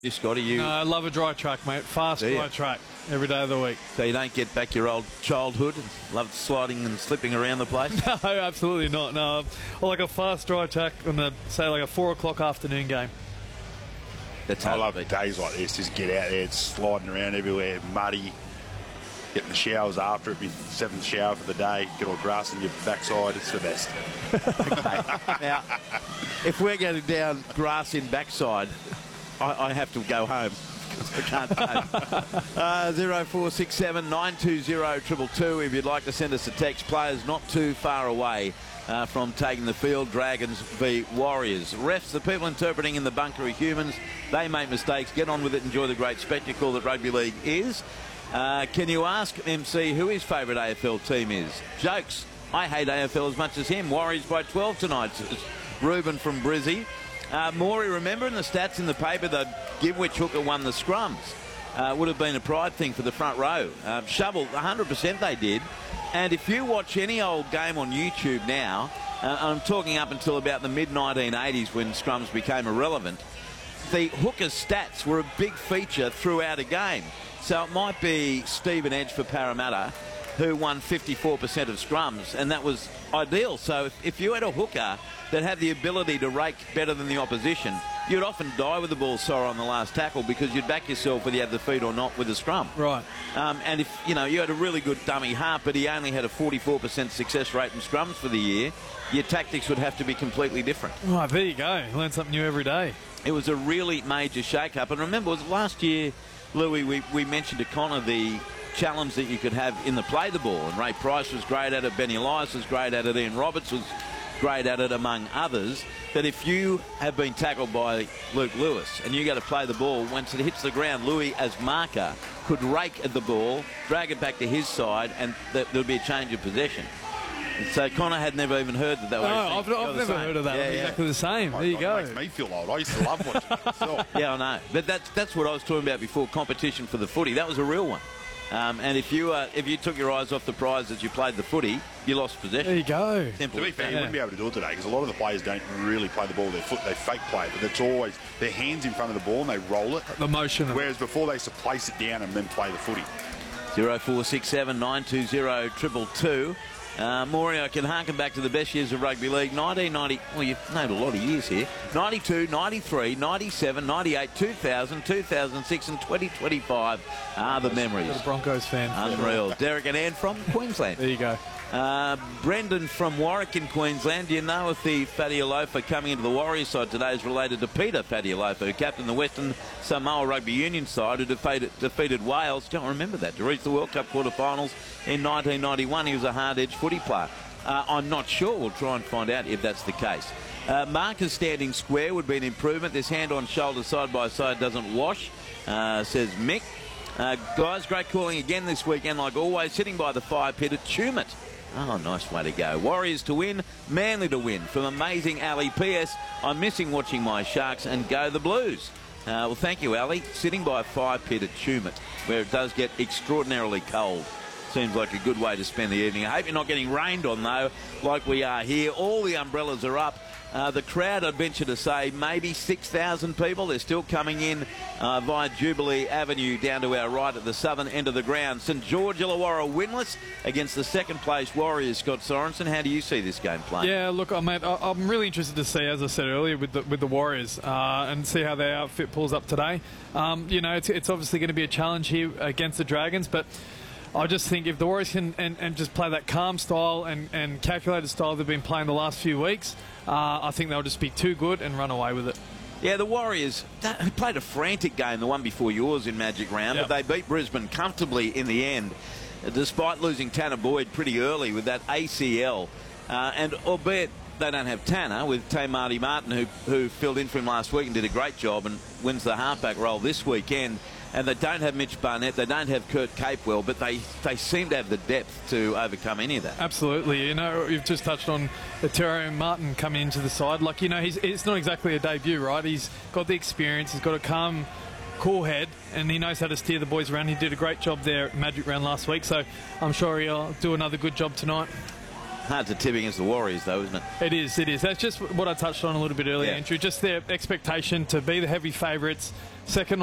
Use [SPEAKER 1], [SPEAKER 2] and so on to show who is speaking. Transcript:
[SPEAKER 1] You, Scotty, you...
[SPEAKER 2] No, I love a dry track, mate. Fast dry track every day of the week.
[SPEAKER 1] So you don't get back your old childhood and loved sliding and slipping around the place?
[SPEAKER 2] No, absolutely not. No, I like a fast dry track on the, say, like a 4 o'clock afternoon game.
[SPEAKER 3] I love days like this. Just get out there, it's sliding around everywhere, muddy. Getting the showers after it, be 7th shower for the day, get all grass in your backside, it's the best.
[SPEAKER 1] Now, if we're going down grass in backside, I have to go home. I can't go. 0467 920 222 if you'd like to send us a text. Players not too far away from taking the field. Dragons v Warriors. Refs, the people interpreting in the bunker are humans. They make mistakes. Get on with it. Enjoy the great spectacle that rugby league is. Can you ask MC who his favourite AFL team is? Jokes. I hate AFL as much as him. Warriors by 12 tonight. Ruben from Brizzy. Maury, remember in the stats in the paper that give which hooker won the scrums? Would have been a pride thing for the front row. Shovel, 100% they did. And if you watch any old game on YouTube now, I'm talking up until about the mid-1980s when scrums became irrelevant, the hooker's stats were a big feature throughout a game. So it might be Stephen Edge for Parramatta, who won 54% of scrums, and that was ideal. So if you had a hooker that had the ability to rake better than the opposition, you'd often die with the ball sore on the last tackle because you'd back yourself whether you had the feet or not with a scrum.
[SPEAKER 2] Right.
[SPEAKER 1] And if you had a really good dummy half, but he only had a 44% success rate in scrums for the year, your tactics would have to be completely different.
[SPEAKER 2] Right, there you go. You learn something new every day.
[SPEAKER 1] It was a really major shake-up. And remember, it was last year, Louis, we mentioned to Connor the challenge that you could have in the play the ball. And Ray Price was great at it, Benny Elias was great at it, Ian Roberts was great at it, among others. That if you have been tackled by Luke Lewis and you got to play the ball, once it hits the ground, Louis, as marker, could rake at the ball, drag it back to his side, and there'll be a change of possession. So Connor had never even heard that.
[SPEAKER 2] No, I've never heard of that.
[SPEAKER 1] Yeah,
[SPEAKER 2] exactly the same. There you go.
[SPEAKER 3] It makes me feel old. I used to love watching it myself.
[SPEAKER 1] Yeah, I know. But that's what I was talking about before, competition for the footy. That was a real one. And if you took your eyes off the prize as you played the footy, you lost possession.
[SPEAKER 2] There you go.
[SPEAKER 1] Simple.
[SPEAKER 3] To be fair, you wouldn't be able to do it today because a lot of the players don't really play the ball with their foot. They fake play it, but it's always their hands in front of the ball and they roll it.
[SPEAKER 2] The motion.
[SPEAKER 3] Whereas before they used to place it down and then play the footy.
[SPEAKER 1] 0467 920 222. Maury, I can harken back to the best years of rugby league. 1990, well, you've named a lot of years here. 92, 93, 97, 98, 2000, 2006 and 2025 are the memories.
[SPEAKER 2] You're a Broncos fan.
[SPEAKER 1] Unreal. Derek and Ann from Queensland.
[SPEAKER 2] There you go.
[SPEAKER 1] Brendan from Warwick in Queensland. Do you know if the Fatialofa coming into the Warriors side today is related to Peter Fatialofa, who captained the Western Samoa Rugby Union side, who defeated Wales, don't remember that, to reach the World Cup quarterfinals in 1991. He was a hard-edged footy player. I'm not sure. We'll try and find out if that's the case. Marcus standing square would be an improvement. This hand-on-shoulder side-by-side doesn't wash, says Mick. Guys, great calling again this weekend, like always. Sitting by the fire pit at Tumut. Oh, nice way to go. Warriors to win, Manly to win. From Amazing Ali. P.S. I'm missing watching my Sharks and go the Blues. Well, thank you, Ali. Sitting by a fire pit at Tumut, where it does get extraordinarily cold. Seems like a good way to spend the evening. I hope you're not getting rained on, though, like we are here. All the umbrellas are up. The crowd, I'd venture to say, maybe 6,000 people. They're still coming in via Jubilee Avenue down to our right at the southern end of the ground. St George Illawarra winless against the second-place Warriors. Scott Sorensen, how do you see this game playing?
[SPEAKER 2] Yeah, look, mate, I'm really interested to see, as I said earlier, with the Warriors and see how their outfit pulls up today. It's obviously going to be a challenge here against the Dragons, but I just think if the Warriors can and just play that calm style and calculated style they've been playing the last few weeks, I think they'll just be too good and run away with it.
[SPEAKER 1] Yeah, the Warriors played a frantic game, the one before yours in Magic Round, but they beat Brisbane comfortably in the end, despite losing Tanner Boyd pretty early with that ACL. And albeit they don't have Tanner, with Marty Martin, who filled in for him last week and did a great job and wins the halfback role this weekend. And they don't have Mitch Barnett, they don't have Kurt Capewell, but they seem to have the depth to overcome any of that.
[SPEAKER 2] Absolutely. You've just touched on Terry Martin coming into the side. Like, it's not exactly a debut, right? He's got the experience, he's got a calm, cool head, and he knows how to steer the boys around. He did a great job there at Magic Round last week, so I'm sure he'll do another good job tonight.
[SPEAKER 1] Hard to tip against the Warriors, though, isn't it?
[SPEAKER 2] It is. That's just what I touched on a little bit earlier, Andrew. Just their expectation to be the heavy favourites, second